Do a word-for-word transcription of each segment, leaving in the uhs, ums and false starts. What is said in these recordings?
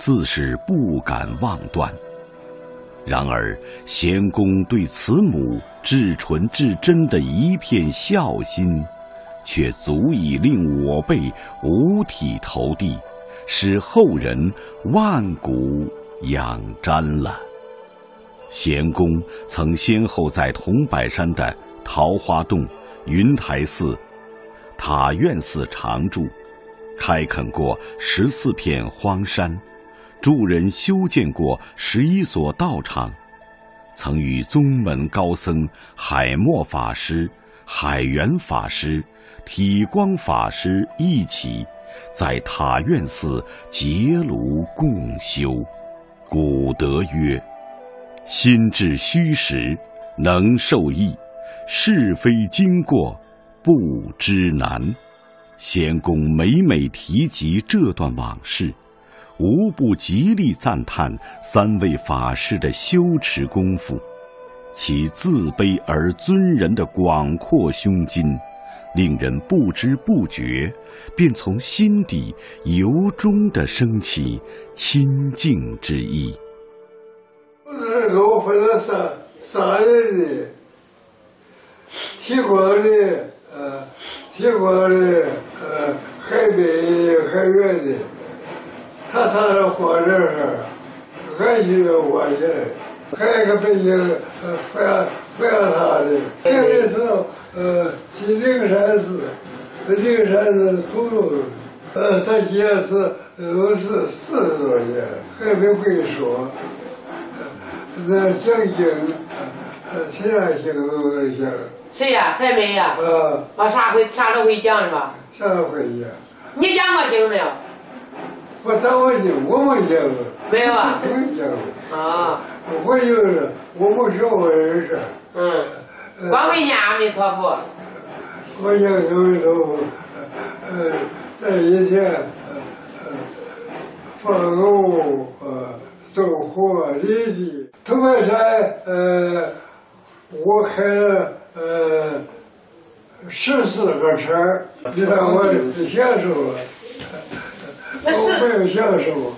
自是不敢妄断。然而贤公对慈母至纯至真的一片孝心，却足以令我辈五体投地，使后人万古仰瞻了。贤公曾先后在桐柏山的桃花洞、云台寺、塔院寺常住，开垦过十四片荒山，助人修建过十一所道场，曾与宗门高僧海默法师、海源法师、体光法师一起在塔院寺结庐共修。古德曰：心致虚实，能受益；是非经过，不知难。贤公每每提及这段往事，无不极力赞叹三位法师的修持功夫，其自卑而尊人的广阔胸襟，令人不知不觉便从心底由衷地升起亲近之意。 给我分了三三人的，提光的，呃，提光的，呃，海北的，海远的，他仨人活这儿，俺一个活起来，还有一个北京，呃，反反他的，这个是呃，去灵山寺，灵山寺土路，呃，他现在是都是四十多年，还没会说。那讲经，呃，其他经都能讲。 谁呀？还没呀？ 啊。 啊，啥会啥都会讲是吧？ 啥都会讲。 你讲过经没有？ 我讲过经，我没讲过。 没有啊？ 没讲过。 啊。 我就是我没学过人事。 嗯。光会念阿弥陀佛。 我讲阿弥陀佛，呃，在以前，呃，放偶，呃。走火离地，头白山，呃，我开了呃十四个车，你看我享受了，我没有享受。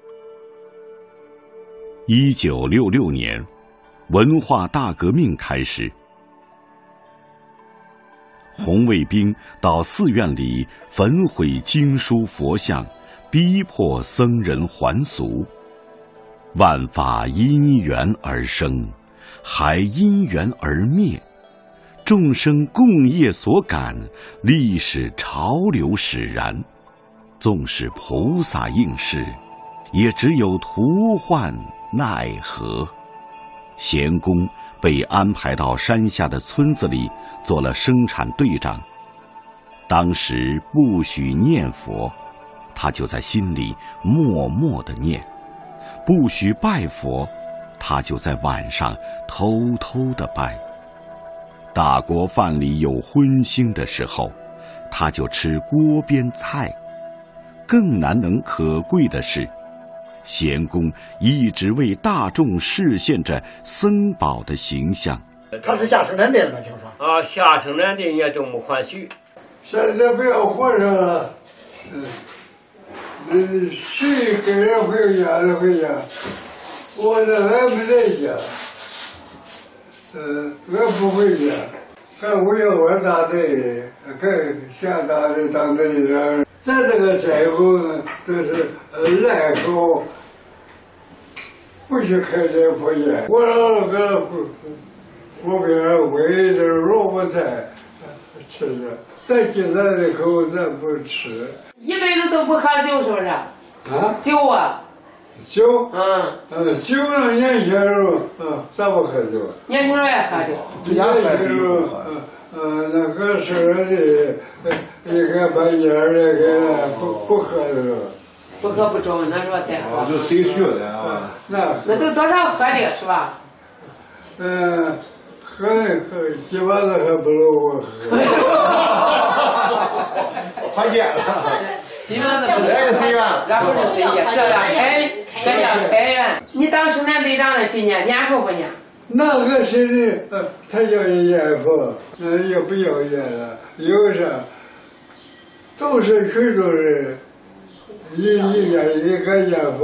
一九六六年，文化大革命开始，红卫兵到寺院里焚毁经书佛像，逼迫僧人还俗。万法因缘而生，还因缘而灭。众生共业所感，历史潮流使然。纵使菩萨应是，也只有徒患奈何。贤公被安排到山下的村子里做了生产队长。当时不许念佛，他就在心里默默地念。不许拜佛，他就在晚上偷偷地拜。大锅饭里有荤腥的时候，他就吃锅边菜。更难能可贵的是，贤公一直为大众示现着僧宝的形象。 他是下生产队的吗？听说啊，下生产队也都没还许。 现在不要活着了，嗯。嗯，谁跟人回家就回家，我这俺没在家，嗯，俺不回家，俺为了我大队，俺下大队当队长，咱这个斋后呢，都是赖口，不许开这破烟。我老个锅边煨着萝卜菜吃着，咱今咱的口咱不吃。 一辈子都不喝酒，是不是？ 啊， 酒啊， 酒， 嗯， 呃，酒呢，年轻时候，嗯，咋不喝酒？ 年轻时候也喝酒， 年轻时候，嗯，呃，那个时候的，应该把烟儿那个不不喝的时候， 不喝不中，那时候再喝。 就谁学的啊？ 那那都多少喝的是吧？ 嗯，喝喝几把子还不如我喝。 团结了， 基本上不能，然后是谁家这样开，这样开源。你当生产队长的今年念佛不念？ 那个谁的，呃，他要念佛，那也不要念了，有啥？都是群众人，一一家一个念佛。